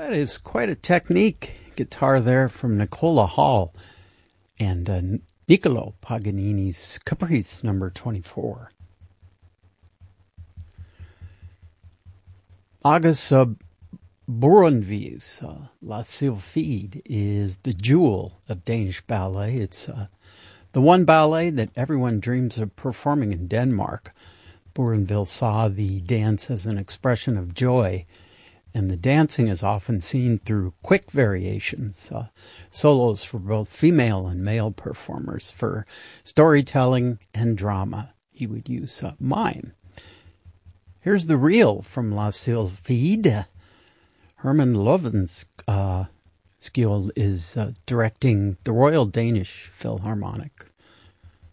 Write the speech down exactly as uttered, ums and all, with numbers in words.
That is quite a technique. Guitar there from Nicola Hall and uh, Niccolo Paganini's Caprice number twenty-four. August uh, Bournonville's uh, La Sylphide is the jewel of Danish ballet. It's uh, the one ballet that everyone dreams of performing in Denmark. Bournonville saw the dance as an expression of joy, and the dancing is often seen through quick variations, uh, solos for both female and male performers. For storytelling and drama, he would use uh, mime. Here's the reel from La Sylphide. Herman Loven's uh, skill is uh, directing the Royal Danish Philharmonic.